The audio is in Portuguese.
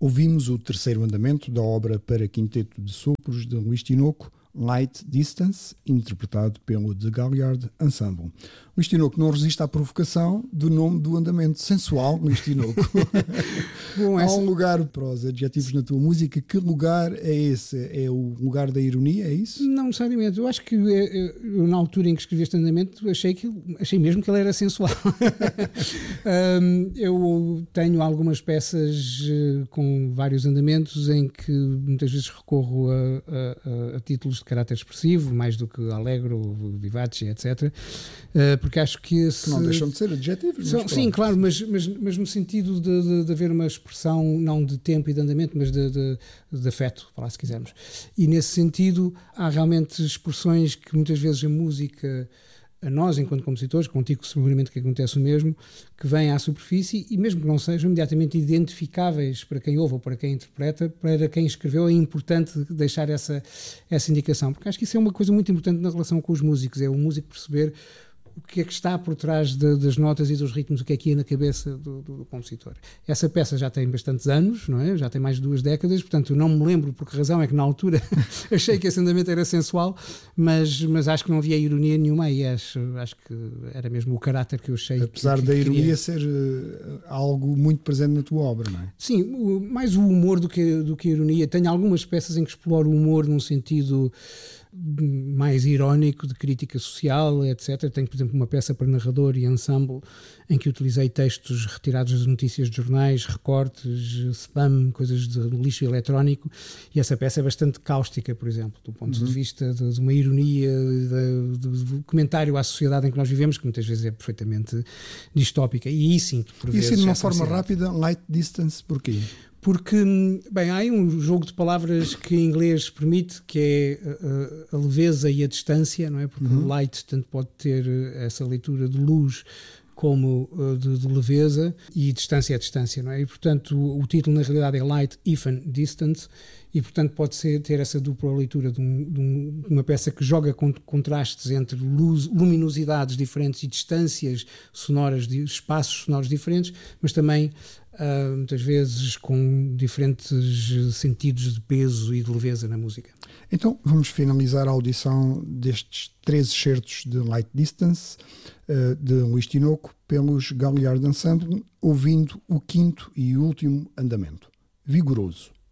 Ouvimos o terceiro andamento da obra para quinteto de sopros de Luís Tinoco, Light Distance, interpretado pelo The Galliard Ensemble. Luís Tinoco não resiste à provocação do nome do andamento, sensual, Luís Tinoco. Bom, há um lugar para os adjetivos na tua música. Que lugar é esse? É o lugar da ironia, é isso? Não necessariamente. Eu acho que eu, na altura em que escrevi este andamento, achei mesmo que ele era sensual. Eu tenho algumas peças com vários andamentos em que muitas vezes recorro a títulos de caráter expressivo, mais do que alegro, vivace, etc. Porque acho que esse... Que não deixam de ser adjetivos. Sim, claro, mas no sentido de haver uma expressão não de tempo e de andamento, mas de afeto, para lá se quisermos. E nesse sentido há realmente expressões que muitas vezes a música, a nós enquanto compositores, contigo seguramente que acontece o mesmo, que vêm à superfície e mesmo que não sejam imediatamente identificáveis para quem ouve ou para quem interpreta, para quem escreveu é importante deixar essa indicação, porque acho que isso é uma coisa muito importante na relação com os músicos, é o músico perceber o que é que está por trás das notas e dos ritmos, o que é que ia na cabeça do compositor. Essa peça já tem bastantes anos, não é? Já tem mais de 2 décadas, portanto eu não me lembro por que razão é que na altura achei que esse andamento era sensual, mas acho que não havia ironia nenhuma e acho que era mesmo o caráter que eu achei. Apesar da ironia ser algo muito presente na tua obra, não é? Sim, mais o humor do que a ironia. Tenho algumas peças em que exploro o humor num sentido mais irónico, de crítica social, etc. Tenho, por exemplo, uma peça para narrador e ensemble em que utilizei textos retirados das notícias de jornais, recortes, spam, coisas de lixo eletrónico, e essa peça é bastante cáustica, por exemplo, do ponto de vista de uma ironia, de comentário à sociedade em que nós vivemos, que muitas vezes é perfeitamente distópica. E sim, por vezes... E assim, de uma forma rápida, Light Distance, porquê? Porque, bem, há aí um jogo de palavras que em inglês permite, que é a leveza e a distância, não é? Porque light tanto pode ter essa leitura de luz como de leveza, e distância é distância, não é? E, portanto, o título na realidade é Light, Even, Distance, e, portanto, pode ter essa dupla leitura de uma peça que joga com contrastes entre luminosidades diferentes e distâncias sonoras, espaços sonoros diferentes, mas também muitas vezes com diferentes sentidos de peso e de leveza na música. Então vamos finalizar a audição destes 3 excertos de Light Distance de Luís Tinoco pelos Galliard Ensemble, ouvindo o 5º e último andamento, Vigoroso.